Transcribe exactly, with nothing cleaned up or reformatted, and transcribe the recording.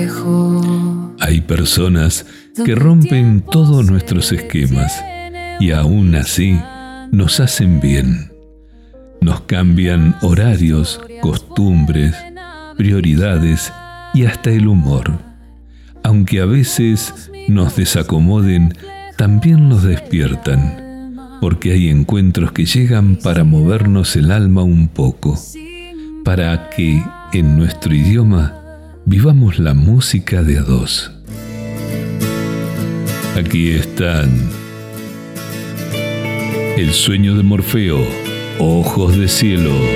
lejos. Hay personas que rompen todos nuestros esquemas y aún así nos hacen bien. Nos cambian horarios, costumbres, prioridades y hasta el humor. Aunque a veces nos desacomoden, también nos despiertan, porque hay encuentros que llegan para movernos el alma un poco, para que, en nuestro idioma, vivamos la música de a dos. Aquí están El sueño de Morfeo, Ojos de cielo.